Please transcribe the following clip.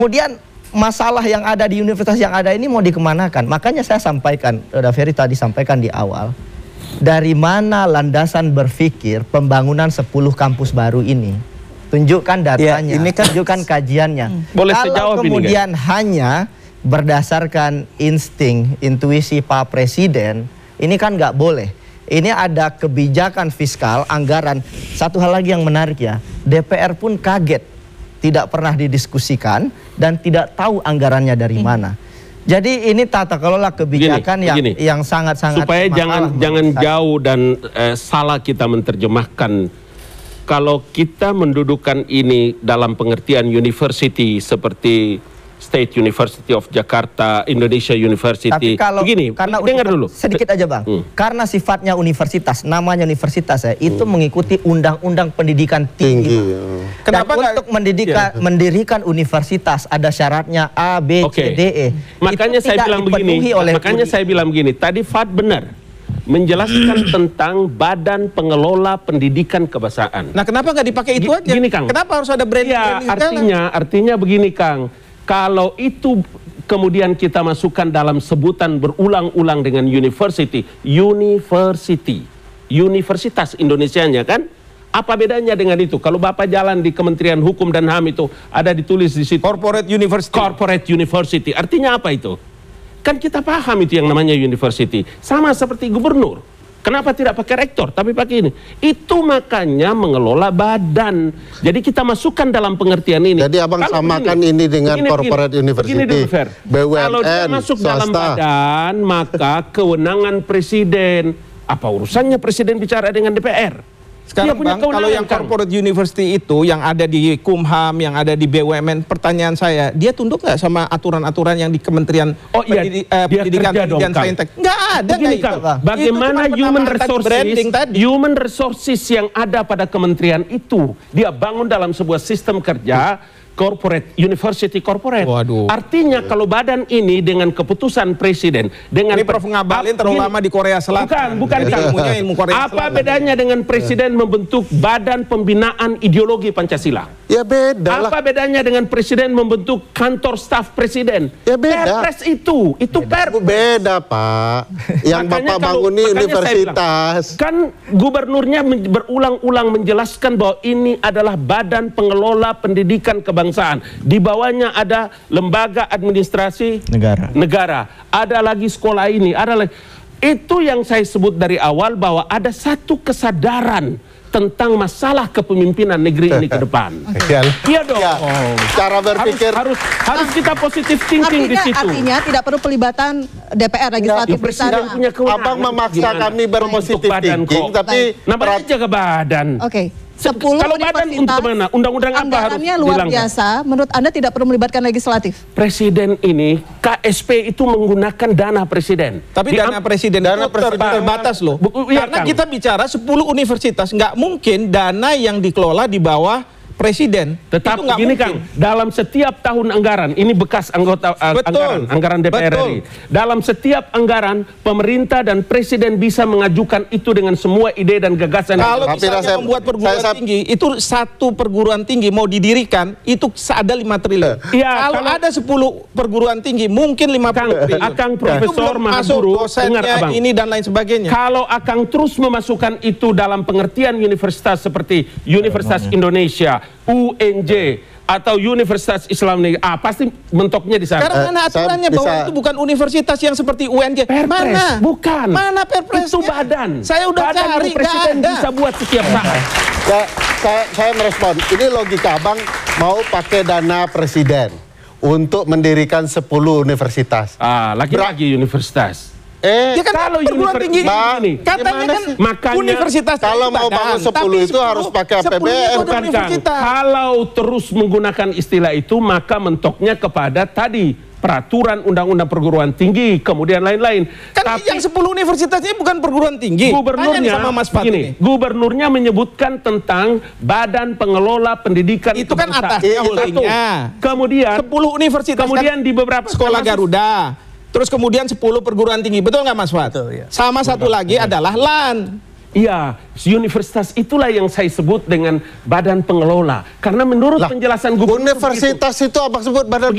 Kemudian masalah yang ada di universitas yang ada ini mau dikemanakan? Makanya saya sampaikan, Ferry tadi sampaikan di awal, dari mana landasan berpikir pembangunan 10 kampus baru ini? Tunjukkan datanya, ini kan tunjukkan kajiannya. Boleh Kalau kemudian hanya berdasarkan insting, intuisi Pak Presiden, ini kan nggak boleh. Ini ada kebijakan fiskal, anggaran. Satu hal lagi yang menarik ya, DPR pun kaget. Tidak pernah didiskusikan dan tidak tahu anggarannya dari mana. Jadi ini tata kelola kebijakan yang sangat-sangat supaya jangan jauh dan salah kita menerjemahkan. Kalau kita mendudukan ini dalam pengertian university seperti State University of Jakarta, Indonesia University. Tapi kalau begini, dengar dulu. Sedikit aja Bang. Karena sifatnya universitas, namanya universitas ya, itu mengikuti undang-undang pendidikan tinggi. Kenapa untuk mendirikan universitas ada syaratnya A, B, C, D, E. Makanya saya bilang begini. Makanya saya bilang begini. Tadi Fad benar menjelaskan tentang Badan Pengelola Pendidikan Kebahasaan. Nah, kenapa nggak dipakai itu aja? Gini, Kang. Kenapa harus ada branding? Ya, artinya begini, Kang. Kalau itu kemudian kita masukkan dalam sebutan berulang-ulang dengan university, universitas Indonesianya kan? Apa bedanya dengan itu? Kalau Bapak jalan di Kementerian Hukum dan HAM itu ada ditulis di situ Corporate University. Corporate University. Artinya apa itu? Kan kita paham itu yang namanya university. Sama seperti gubernur. Kenapa tidak pakai rektor, tapi pakai ini? Itu makanya mengelola badan. Jadi kita masukkan dalam pengertian ini. Jadi abang samakan ini dengan corporate university, BUMN, kalau dia masuk swasta. Dalam badan, maka kewenangan presiden. Apa urusannya presiden bicara dengan DPR? Sekarang Bang, kalau yang corporate university itu yang ada di Kumham, yang ada di BUMN, pertanyaan saya, dia tunduk nggak sama aturan-aturan yang di Kementerian Pendidikan dan Saintek? Nggak ada. Begini, Kang, bagaimana human resources yang ada pada kementerian itu dia bangun dalam sebuah sistem kerja corporate, university corporate. Waduh. Artinya kalau badan ini dengan keputusan presiden, dengan ini Prof ngabalin terlalu lama di Korea Selatan. Bukan. Apa bedanya dengan presiden membentuk badan pembinaan ideologi Pancasila? Ya beda lah. Apa bedanya dengan presiden membentuk kantor staf presiden? Ya beda. Perpres itu perpres. Beda Pak. Yang Bapak bangun ini universitas. Kan gubernurnya berulang-ulang menjelaskan bahwa ini adalah badan pengelola pendidikan kebangsaan. Di bawahnya ada lembaga administrasi negara. Ada lagi sekolah ini, ada lagi. Itu yang saya sebut dari awal bahwa ada satu kesadaran tentang masalah kepemimpinan negeri ini ke depan. Iya dong. Ya, cara berpikir harus kita positif thinking di situ. Artinya tidak perlu pelibatan DPR legislatif presiden punya kewenangan. Abang memaksa kami berpositif thinking, tapi namanya jaga badan. Oke. 10 kalau badan untuk mana? Undang-undang apa harus luar biasa. Menurut Anda tidak perlu melibatkan legislatif? Presiden ini, KSP itu menggunakan dana presiden. Tapi dana presiden itu terbatas loh. Karena kita bicara 10 universitas, nggak mungkin dana yang dikelola di bawah presiden. Tetapi gini Kang, dalam setiap tahun anggaran, ini bekas anggota anggaran DPR RI. Dalam setiap anggaran, pemerintah dan presiden bisa mengajukan itu dengan semua ide dan gagasan. Kalau misalnya membuat perguruan tinggi, itu satu perguruan tinggi mau didirikan, itu ada 5 triliun. Kalau ada 10 perguruan tinggi, mungkin 50 triliun. Akang profesor, mahaguru, dosennya ini dan lain sebagainya. Kalau Akang terus memasukkan itu dalam pengertian universitas seperti Universitas Indonesia, UNJ atau Universitas Islam Negeri, pasti mentoknya di sana. Karena mana aturannya bahwa itu bukan universitas yang seperti UNJ? Perpres, bukan. Mana perpres? Itu badan. Saya udah cari, presiden bisa buat setiap saat. Saya merespon. Ini logika abang mau pakai dana presiden untuk mendirikan 10 universitas. Lagi-lagi universitas. Ya kan kalau perguruan tinggi ini katanya kan makanya universitas kalau mau bangun 10 itu harus pakai APBN. Kalau terus menggunakan istilah itu maka mentoknya kepada tadi peraturan undang-undang perguruan tinggi kemudian lain-lain. Kan yang 10 universitas ini bukan perguruan tinggi. Gubernurnya sama Mas Fat gubernurnya menyebutkan tentang Badan Pengelola Pendidikan itu kan atasnya holdingnya. Kemudian 10 universitas kemudian di beberapa sekolah Garuda. Terus kemudian 10 perguruan tinggi, betul nggak Mas Fat? Betul, ya. Sama satu lagi adalah LAN. Iya, universitas itulah yang saya sebut dengan badan pengelola. Karena menurut penjelasan gubernur universitas itu abang sebut badan